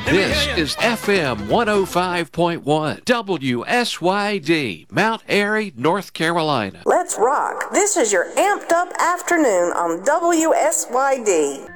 This is FM 105.1 WSYD, Mount Airy, North Carolina. Let's rock. This is your amped up afternoon on WSYD.